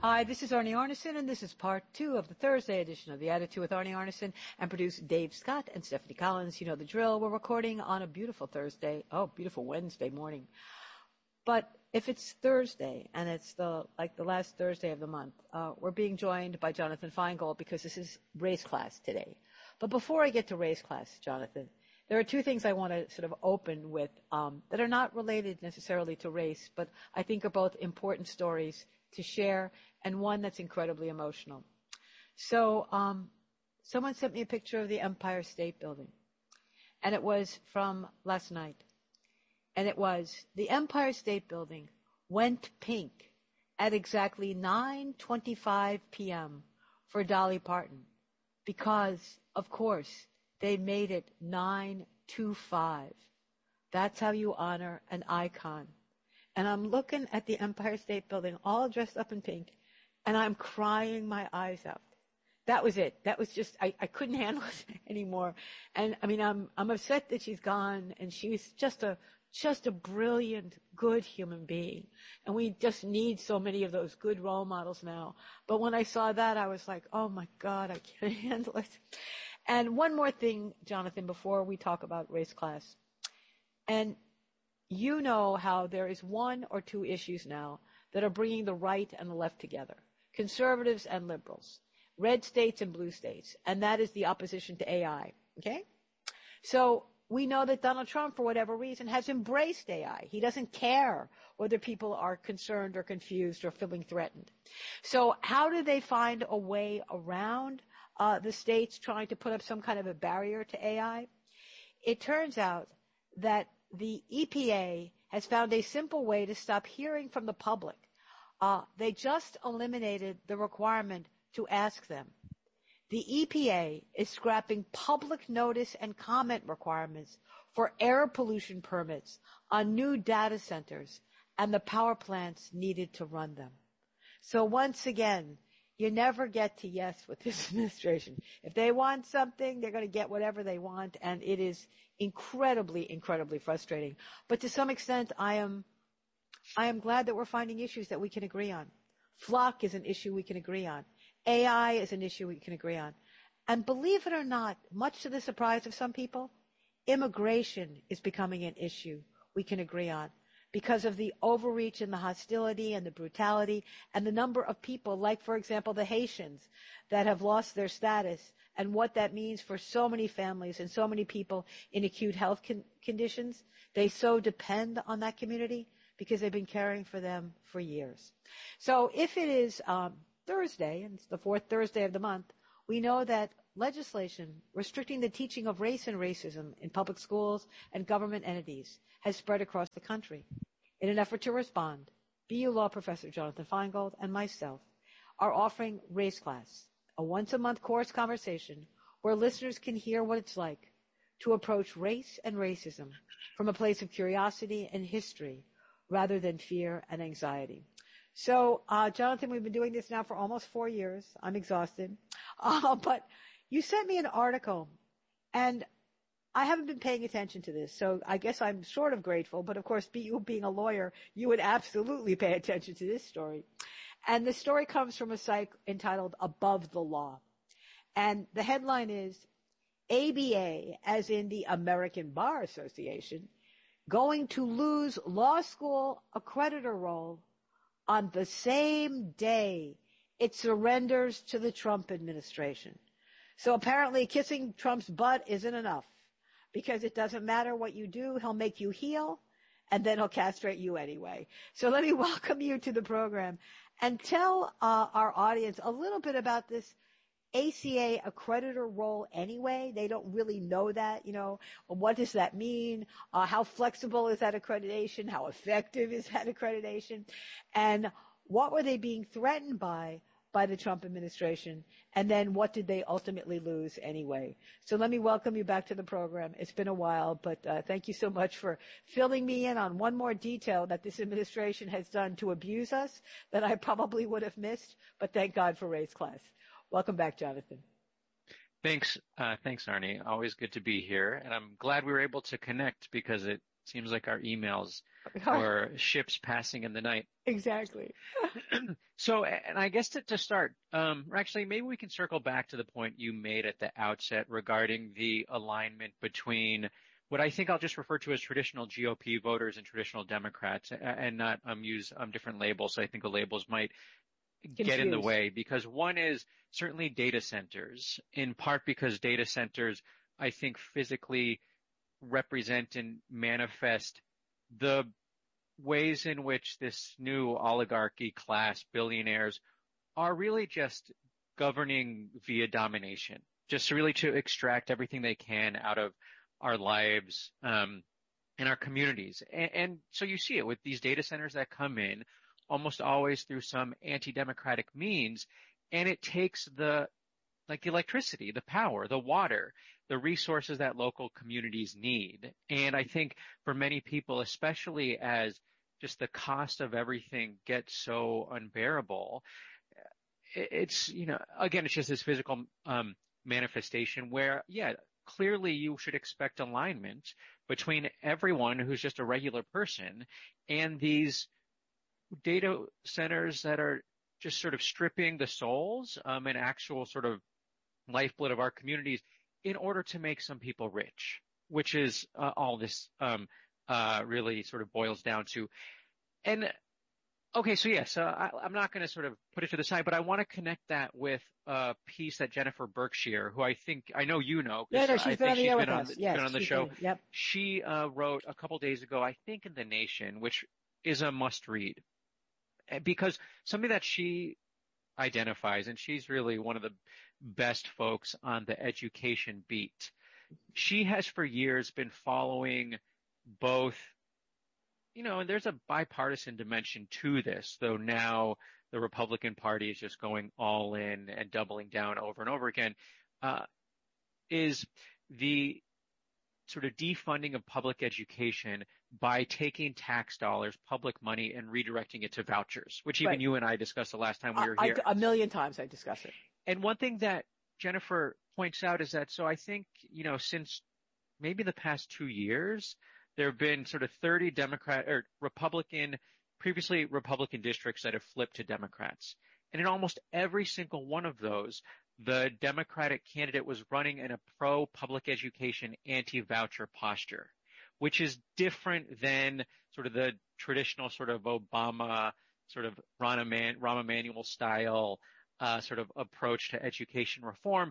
Hi, this is Arnie Arnesen, and this is part 2 of the Thursday edition of The Attitude with Arnie Arnesen, and producer Dave Scott and Stephanie Collins. You know the drill. We're recording on a beautiful beautiful Wednesday morning. But if it's Thursday, and it's the last Thursday of the month, we're being joined by Jonathan Feingold because this is race class today. But before I get to race class, Jonathan, there are two things I want to sort of open with that are not related necessarily to race, but I think are both important stories to share, and one that's incredibly emotional. So someone sent me a picture of the Empire State Building, and it was from last night. And it was, the Empire State Building went pink at exactly 9:25 p.m. for Dolly Parton because, of course, they made it 9:25. That's how you honor an icon. And I'm looking at the Empire State Building all dressed up in pink, and I'm crying my eyes out. That was it. That was just, I couldn't handle it anymore. And I mean, I'm upset that she's gone, and she's just a brilliant, good human being. And we just need so many of those good role models now. But when I saw that, I was like, oh my God, I can't handle it. And one more thing, Jonathan, before we talk about race class. And you know how there is one or two issues now that are bringing the right and the left together, conservatives and liberals, red states and blue states, and that is the opposition to AI, okay? So we know that Donald Trump, for whatever reason, has embraced AI. He doesn't care whether people are concerned or confused or feeling threatened. So how do they find a way around the states trying to put up some kind of a barrier to AI? It turns out that the EPA has found a simple way to stop hearing from the public. They just eliminated the requirement to ask them. The EPA is scrapping public notice and comment requirements for air pollution permits on new data centers and the power plants needed to run them. So once again, you never get to yes with this administration. If they want something, they're going to get whatever they want, and it is incredibly, incredibly frustrating. But to some extent, I am glad that we're finding issues that we can agree on. FLOC is an issue we can agree on. AI is an issue we can agree on. And believe it or not, much to the surprise of some people, immigration is becoming an issue we can agree on because of the overreach and the hostility and the brutality and the number of people, like, for example, the Haitians that have lost their status and what that means for so many families and so many people in acute health conditions. They so depend on that community because they've been caring for them for years. So if it is Thursday, and it's the fourth Thursday of the month, we know that legislation restricting the teaching of race and racism in public schools and government entities has spread across the country. In an effort to respond, BU Law Professor Jonathan Feingold and myself are offering Race Class, a once-a-month course conversation where listeners can hear what it's like to approach race and racism from a place of curiosity and history rather than fear and anxiety. So, Jonathan, we've been doing this now for almost 4 years. I'm exhausted. But you sent me an article, and I haven't been paying attention to this, so I guess I'm sort of grateful. But, of course, you being a lawyer, you would absolutely pay attention to this story. And the story comes from a site entitled Above the Law. And the headline is, ABA, as in the American Bar Association, going to lose law school accreditor role on the same day it surrenders to the Trump administration. So apparently kissing Trump's butt isn't enough because it doesn't matter what you do. He'll make you heel and then he'll castrate you anyway. So let me welcome you to the program and tell our audience a little bit about this ACA accreditor role anyway. They don't really know that, what does that mean? How flexible is that accreditation? How effective is that accreditation? And what were they being threatened by the Trump administration? And then what did they ultimately lose anyway? So let me welcome you back to the program. It's been a while, but thank you so much for filling me in on one more detail that this administration has done to abuse us that I probably would have missed, but thank God for Race Class. Welcome back, Jonathan. Thanks, Arnie. Always good to be here. And I'm glad we were able to connect because it Seems like our emails were ships passing in the night. Exactly. So, and I guess to start, or actually, maybe we can circle back to the point you made at the outset regarding the alignment between what I think I'll just refer to as traditional GOP voters and traditional Democrats, and not use different labels. So I think the labels might get in the Confused. way, because one is certainly data centers, in part because data centers, I think, physically represent and manifest the ways in which this new oligarchy class, billionaires, are really just governing via domination, just really to extract everything they can out of our lives, and our communities. And so you see it with these data centers that come in almost always through some anti-democratic means, and it takes the electricity, the power, the water, the resources that local communities need. And I think for many people, especially as just the cost of everything gets so unbearable, it's, again, it's just this physical manifestation where, yeah, clearly you should expect alignment between everyone who's just a regular person and these data centers that are just sort of stripping the souls and actual sort of lifeblood of our communities in order to make some people rich, which is all this really sort of boils down to. And okay, so yes, I'm not going to sort of put it to the side, but I want to connect that with a piece that Jennifer Berkshire, who I know you know, Yeah, because no, I she's been on think the she's air been with us. Yes, been on the she's show. been, yep. She wrote a couple days ago, I think, in The Nation, which is a must read, because something that she identifies, and she's really one of the best folks on the education beat. She has for years been following both, and there's a bipartisan dimension to this, though now the Republican Party is just going all in and doubling down over and over again, is the sort of defunding of public education by taking tax dollars, public money, and redirecting it to vouchers, which even Right. you and I discussed the last time we were here. A million times I discuss it. And one thing that Jennifer points out is that, so I think, since maybe the past 2 years, there have been sort of 30 previously Republican districts that have flipped to Democrats. And in almost every single one of those, the Democratic candidate was running in a pro-public education, anti-voucher posture, which is different than sort of the traditional sort of Obama, sort of Rahm Emanuel style sort of approach to education reform.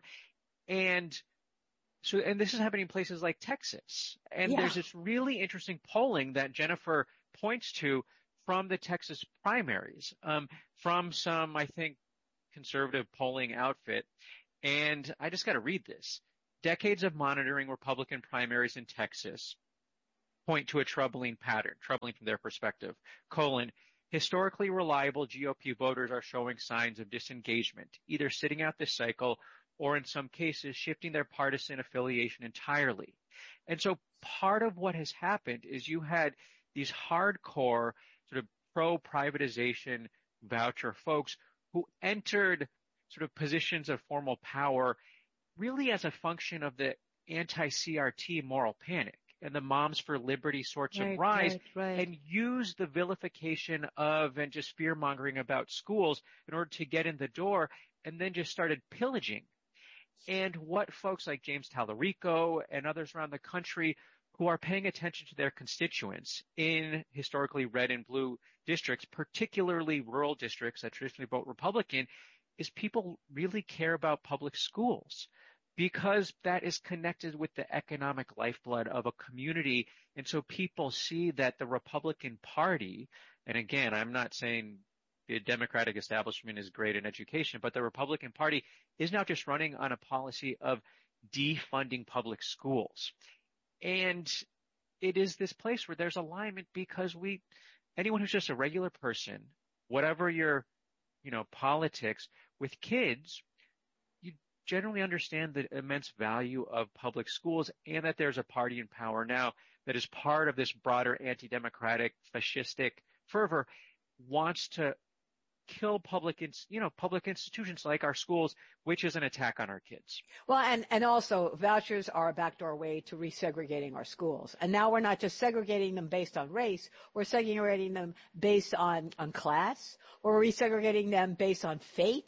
And this is happening in places like Texas. And Yeah. there's this really interesting polling that Jennifer points to from the Texas primaries, from some, I think, conservative polling outfit. And I just got to read this. Decades of monitoring Republican primaries in Texas point to a troubling pattern, troubling from their perspective. Historically reliable GOP voters are showing signs of disengagement, either sitting out this cycle or in some cases shifting their partisan affiliation entirely. And so part of what has happened is you had these hardcore sort of pro-privatization voucher folks who entered sort of positions of formal power really as a function of the anti-CRT moral panic and the Moms for Liberty sorts of rise, and use the vilification of and just fear-mongering about schools in order to get in the door, and then just started pillaging. And what folks like James Tallarico and others around the country who are paying attention to their constituents in historically red and blue districts, particularly rural districts that traditionally vote Republican, is people really care about public schools because that is connected with the economic lifeblood of a community. And so people see that the Republican Party, and again, I'm not saying the Democratic establishment is great in education, but the Republican Party is now just running on a policy of defunding public schools. And it is this place where there's alignment because anyone who's just a regular person, whatever your, politics, with kids, you generally understand the immense value of public schools and that there's a party in power now that is part of this broader anti-democratic, fascistic fervor, wants to kill public institutions like our schools, which is an attack on our kids. Well, and also vouchers are a backdoor way to resegregating our schools. And now we're not just segregating them based on race, we're segregating them based on class, we're resegregating them based on faith.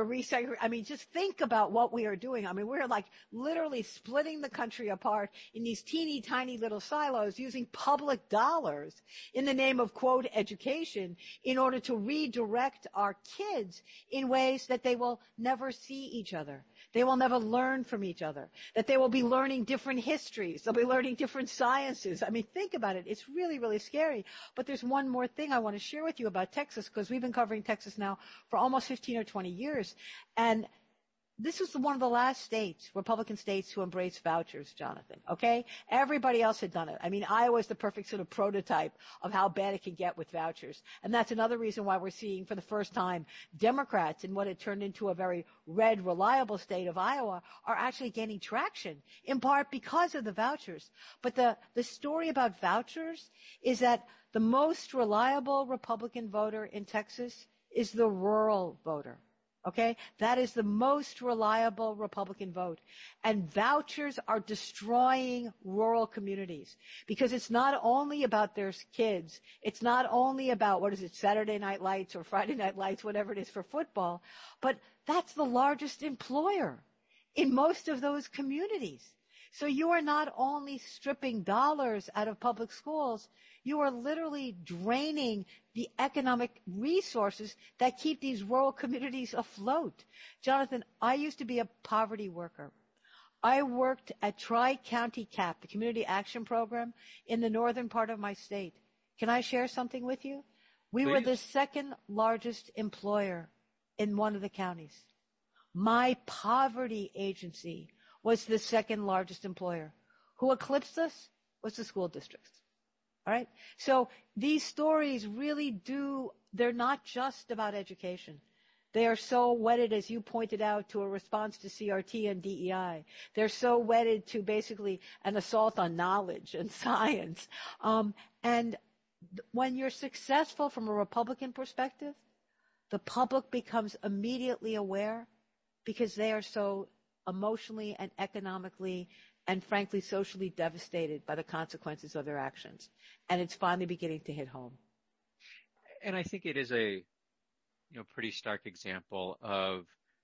I mean, just think about what we are doing. I mean, we're like literally splitting the country apart in these teeny tiny little silos using public dollars in the name of, quote, education in order to redirect our kids in ways that they will never see each other. They will never learn from each other, that they will be learning different histories. They'll be learning different sciences. I mean, think about it. It's really, really scary. But there's one more thing I want to share with you about Texas, because we've been covering Texas now for almost 15 or 20 years. And this was one of the last states, Republican states, who embraced vouchers, Jonathan, okay? Everybody else had done it. I mean, Iowa was the perfect sort of prototype of how bad it can get with vouchers. And that's another reason why we're seeing, for the first time, Democrats in what had turned into a very red, reliable state of Iowa are actually gaining traction, in part because of the vouchers. But the story about vouchers is that the most reliable Republican voter in Texas is the rural voter. Okay? That is the most reliable Republican vote. And vouchers are destroying rural communities because it's not only about their kids. It's not only about, Saturday Night Lights or Friday Night Lights, whatever it is for football, but that's the largest employer in most of those communities. So you are not only stripping dollars out of public schools, you are literally draining the economic resources that keep these rural communities afloat. Jonathan, I used to be a poverty worker. I worked at Tri-County CAP, the Community Action Program, in the northern part of my state. Can I share something with you? We Please. were the second largest employer in one of the counties. My poverty agency was the second largest employer. Who eclipsed us was the school districts. All right? So these stories really they're not just about education. They are so wedded, as you pointed out, to a response to CRT and DEI. They're so wedded to basically an assault on knowledge and science. And when you're successful from a Republican perspective, the public becomes immediately aware because they are so emotionally and economically and frankly socially devastated by the consequences of their actions. And it's finally beginning to hit home. And I think it is a pretty stark example of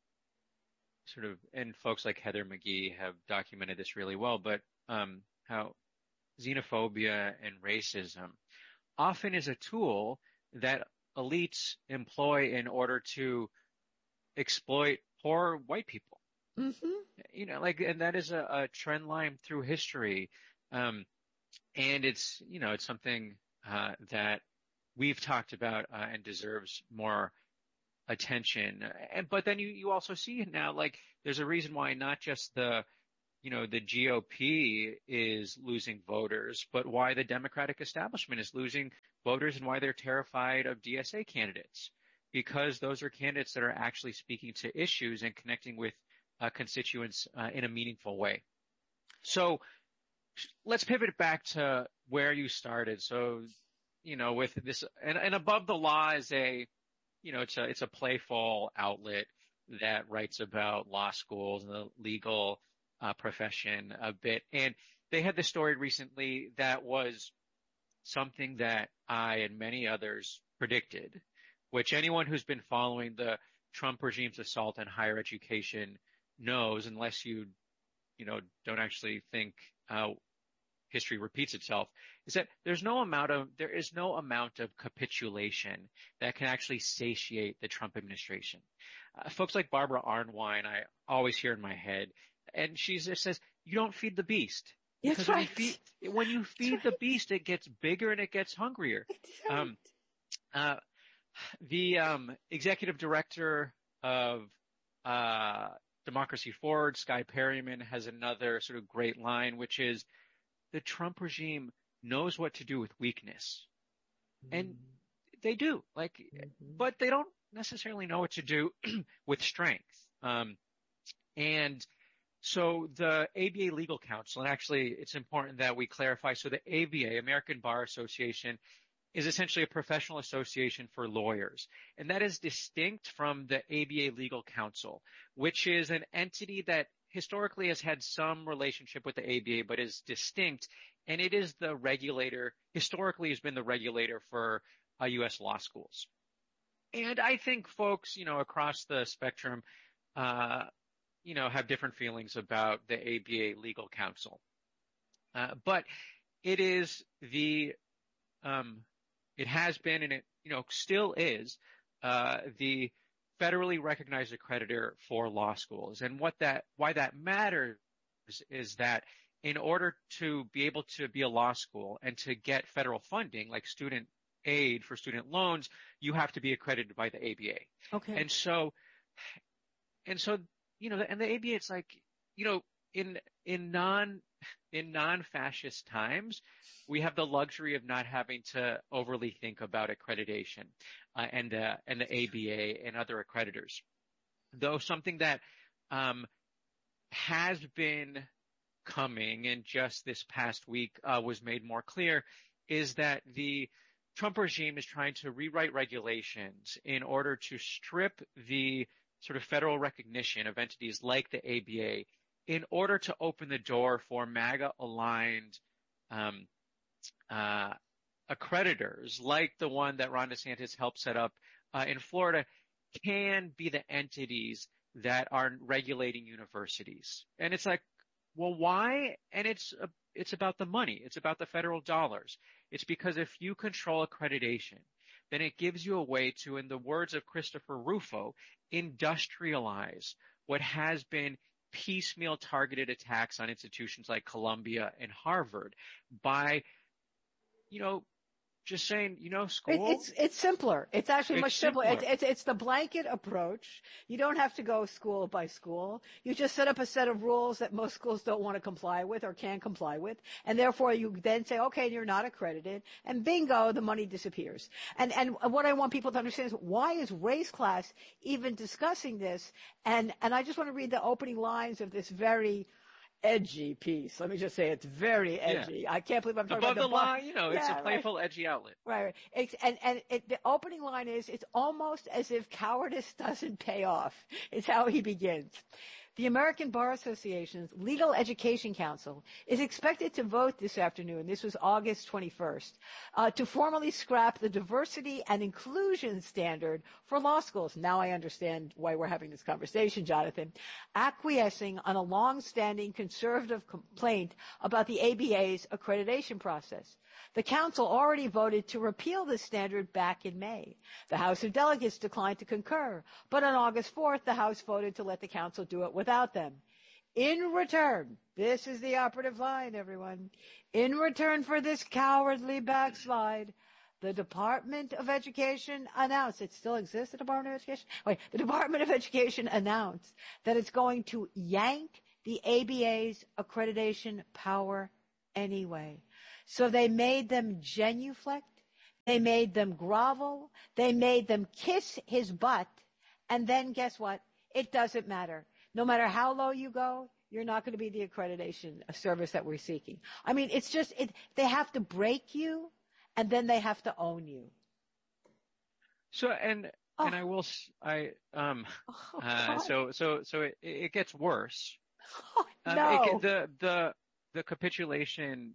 sort of, and folks like Heather McGhee have documented this really well, but how xenophobia and racism often is a tool that elites employ in order to exploit poor white people. Mm-hmm. And that is a trend line through history. And it's something that we've talked about and deserves more attention. But then you also see it now, there's a reason why not just the GOP is losing voters, but why the Democratic establishment is losing voters and why they're terrified of DSA candidates, because those are candidates that are actually speaking to issues and connecting with constituents in a meaningful way. So let's pivot back to where you started. So, with this, and Above the Law is it's a playful outlet that writes about law schools and the legal profession a bit. And they had this story recently that was something that I and many others predicted, which anyone who's been following the Trump regime's assault on higher education knows, unless you don't actually think history repeats itself, is that there is no amount of capitulation that can actually satiate the Trump administration. Folks like Barbara Arnwine, I always hear in my head, and she just says, you don't feed the beast. That's Because right. when you feed the beast, it gets bigger and it gets hungrier. Right. The executive director of Democracy Forward, Skye Perryman, has another sort of great line, which is, the Trump regime knows what to do with weakness. And they do, but they don't necessarily know what to do with strength. And so the ABA Legal Counsel, and actually it's important that we clarify, so the ABA, American Bar Association, is essentially a professional association for lawyers. And that is distinct from the ABA Legal Council, which is an entity that historically has had some relationship with the ABA, but is distinct. And it is the regulator, historically has been the regulator for U.S. law schools. And I think folks, across the spectrum, have different feelings about the ABA Legal Council. But it is it has been, and it, still is, the federally recognized accreditor for law schools. And why that matters is that in order to be able to be a law school and to get federal funding, like student aid for student loans, you have to be accredited by the ABA. Okay. And so, and the ABA, it's like, in non-fascist times, we have the luxury of not having to overly think about accreditation, and the ABA and other accreditors. Though something that, has been coming, and just this past week, was made more clear, is that the Trump regime is trying to rewrite regulations in order to strip the sort of federal recognition of entities like the ABA in order to open the door for MAGA-aligned accreditors, like the one that Ron DeSantis helped set up in Florida, can be the entities that are regulating universities. And it's like, well, why? And it's about the money. It's about the federal dollars. It's because if you control accreditation, then it gives you a way to, in the words of Christopher Rufo, industrialize what has been piecemeal targeted attacks on institutions like Columbia and Harvard by, just saying, school. It's simpler. It's actually much simpler. It's the blanket approach. You don't have to go school by school. You just set up a set of rules that most schools don't want to comply with or can comply with, and therefore you then say, okay, you're not accredited, and bingo, the money disappears. And what I want people to understand is, why is race class even discussing this? And I just want to read the opening lines of this very edgy piece. Let me just say, it's very edgy. Yeah. I can't believe I'm talking above about the line. It's a playful, edgy outlet. Right. The opening line is, it's almost as if cowardice doesn't pay off. It's how he begins. The American Bar Association's Legal Education Council is expected to vote this afternoon, this was August 21st, to formally scrap the diversity and inclusion standard for law schools. Now I understand why we're having this conversation, Jonathan. Acquiescing on a long-standing conservative complaint about the ABA's accreditation process. The council already voted to repeal this standard back in May. The House of Delegates declined to concur, but on August 4th, the House voted to let the council do it without them. In return, this is the operative line, everyone. In return for this cowardly backslide, the Department of Education announced, it still exists, the Department of Education? The Department of Education announced that it's going to yank the ABA's accreditation power anyway. So they made them genuflect, they made them grovel, they made them kiss his butt, and then guess what? It doesn't matter. No matter how low you go, you're not going to be the accreditation service that we're seeking. I mean, it's just, they have to break you, and then they have to own you. So, I will, so it gets worse. No. The capitulation,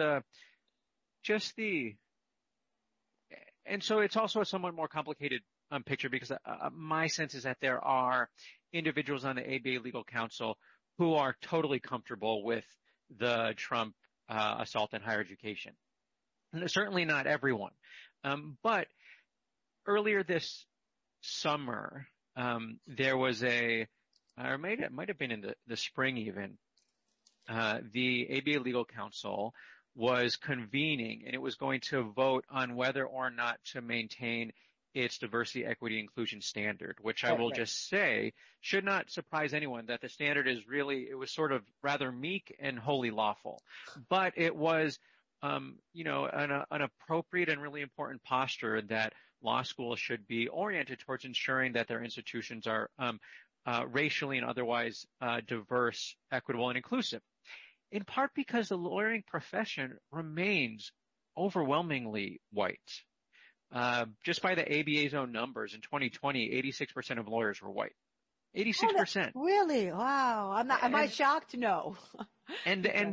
and so it's also a somewhat more complicated picture, because my sense is that there are individuals on the ABA Legal Council who are totally comfortable with the Trump assault on higher education. And certainly not everyone. But earlier this summer, there was or it might have been in the spring even, the ABA Legal Council was convening, and it was going to vote on whether or not to maintain its diversity, equity, inclusion standard, which I will just say should not surprise anyone, that the standard is really, it was sort of rather meek and wholly lawful. But it was, an appropriate and really important posture that law schools should be oriented towards ensuring that their institutions are racially and otherwise diverse, equitable, and inclusive. In part because the lawyering profession remains overwhelmingly white. just by the ABA's own numbers in 2020, 86% of lawyers were white. Oh, 86%. really? Wow. Am I And shocked? No. and Okay.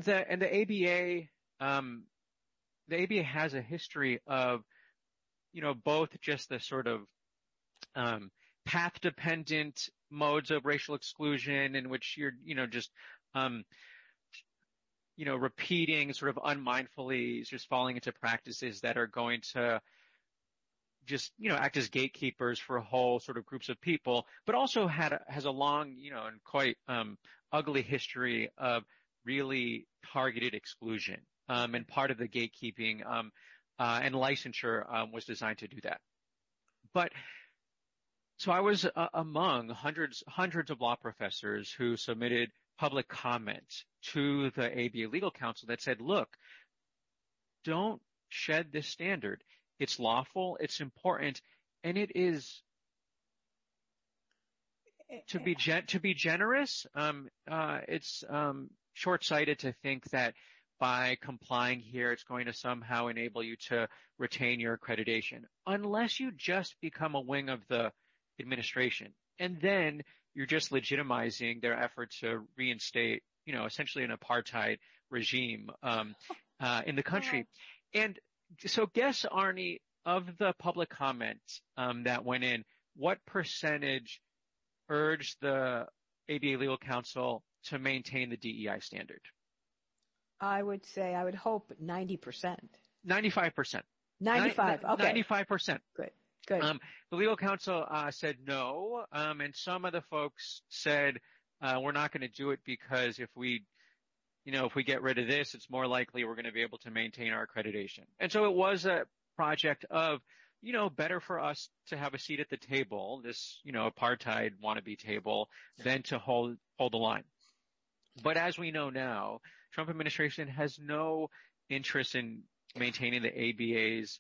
the ABA has a history of, both just the sort of path dependent modes of racial exclusion in which you're, just um, repeating sort of unmindfully, just falling into practices that are going to just, act as gatekeepers for whole sort of groups of people, but also has a long, and quite ugly history of really targeted exclusion. And part of the gatekeeping and licensure was designed to do that. But so I was among hundreds of law professors who submitted public comment to the ABA Legal Counsel that said, look, don't shed this standard. It's lawful, it's important, and it is to be generous. It's short-sighted to think that by complying here, it's going to somehow enable you to retain your accreditation, unless you just become a wing of the administration, and then you're just legitimizing their effort to reinstate, essentially an apartheid regime in the country. And so guess, Arnie, of the public comments that went in, what percentage urged the ABA Legal Counsel to maintain the DEI standard? I would hope 90%. 95%. 95. Okay. 95%. Good. The legal counsel said no, and some of the folks said we're not going to do it because if we get rid of this, it's more likely we're going to be able to maintain our accreditation. And so it was a project of, better for us to have a seat at the table, this, apartheid wannabe table, than to hold the line. But as we know now, Trump administration has no interest in maintaining the ABA's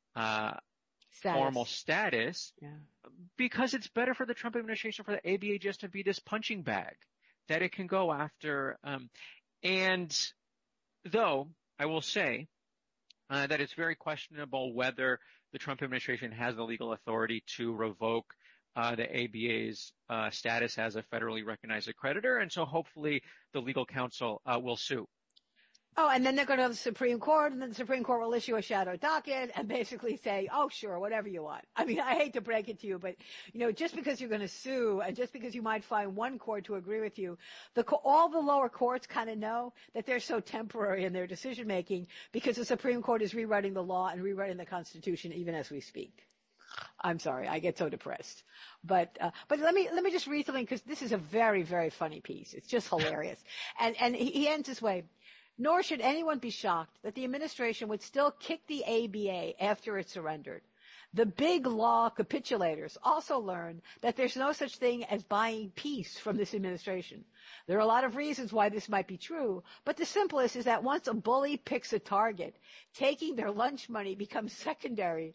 formal status, because it's better for the Trump administration for the ABA just to be this punching bag that it can go after. And though I will say that it's very questionable whether the Trump administration has the legal authority to revoke the ABA's status as a federally recognized accreditor. And so hopefully the legal counsel will sue. Oh, and then they're going to the Supreme Court, and then the Supreme Court will issue a shadow docket and basically say, oh, sure, whatever you want. I mean, I hate to break it to you, but, just because you're going to sue and just because you might find one court to agree with you, all the lower courts kind of know that they're so temporary in their decision making because the Supreme Court is rewriting the law and rewriting the Constitution even as we speak. I'm sorry, I get so depressed. But let me just read something, because this is a very, very funny piece. It's just hilarious. And he ends this way. Nor should anyone be shocked that the administration would still kick the ABA after it surrendered. The big law capitulators also learned that there's no such thing as buying peace from this administration. There are a lot of reasons why this might be true, but the simplest is that once a bully picks a target, taking their lunch money becomes secondary